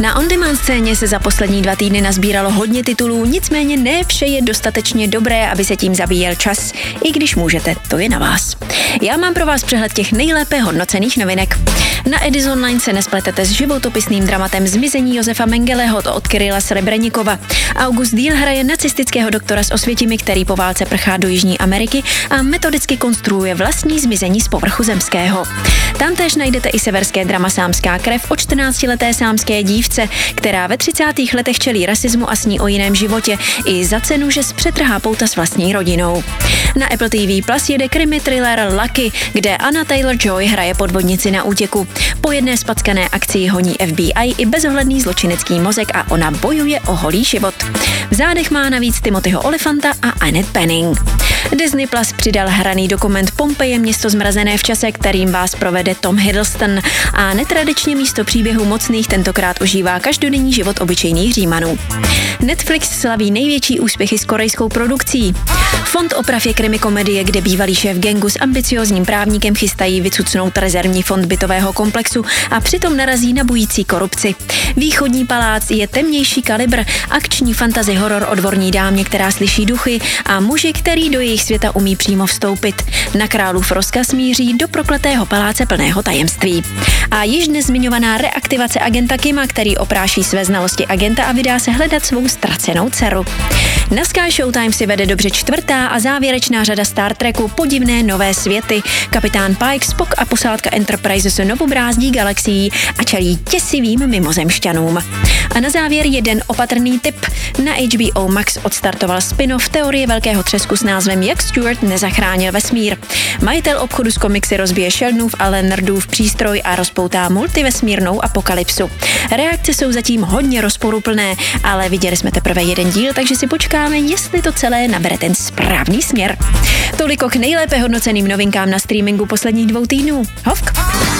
Na on-demand scéně se za poslední 2 týdny nazbíralo hodně titulů, nicméně ne vše je dostatečně dobré, aby se tím zabíjel čas, i když můžete, to je na vás. Já mám pro vás přehled těch nejlépe hodnocených novinek. Na Edison Line se nespletete s životopisným dramatem Zmizení Josefa Mengeleho od Kirila Srebrenikova. August Diehl hraje nacistického doktora z Osvětimi, který po válce prchá do Jižní Ameriky a metodicky konstruuje vlastní zmizení z povrchu zemského. Tam též najdete i severské drama Sámská krev o 14leté sámské dívce, která ve 30. letech čelí rasismu a sní o jiném životě i za cenu, že zpřetrhá pouta s vlastní rodinou. Na Apple TV Plus jede krimi thriller Lucky, kde Anna Taylor-Joy hraje podvodnici na útěku. Po jedné spackané akci honí FBI i bezohledný zločinecký mozek a ona bojuje o holý život. V zádech má navíc Timothyho Olyphanta a Annette Bening. Disney Plus přidal hraný dokument Pompeje, město zmrazené v čase, kterým vás provede Tom Hiddleston a netradičně místo příběhů mocných tentokrát ožívá každodenní život obyčejných Římanů. Netflix slaví největší úspěchy s korejskou produkcí. Fond oprav je krimikomedie, kde bývalý šéf gangu s ambiciózním právníkem chystají vycucnout rezervní fond bytového komplexu a přitom narazí na bující korupci. Východní palác je temnější kalibr, akční fantasy horor o dvorní dámě, která slyší duchy a muži, který do jejich světa umí přímo vstoupit. Na králův rozkaz míří do prokletého paláce plného tajemství. A již dnes zmiňovaná reaktivace agenta Kima, který opráší své znalosti agenta a vydá se hledat svou ztracenou dceru. Na Sky Showtime si vede dobře 4. a závěrečná řada Star Treku Podivné nové světy. Kapitán Pike, Spock a posádka Enterprise se novobrázdí galaxií a čelí těsivým mimozemšťanům. A na závěr jeden opatrný tip. Na HBO Max odstartoval spin-off Teorie velkého třesku s názvem Jak Stewart nezachránil vesmír. Majitel obchodu s komiksy rozbije Sheldonův a Leonardův přístroj a rozpoutá multivesmírnou apokalypsu. Reakce jsou zatím hodně rozporuplné, ale viděli jsme teprve jeden díl, takže si počkáme, jestli to celé nabere ten správný směr. Toliko k nejlépe hodnoceným novinkám na streamingu posledních 2 týdnů. Hovk!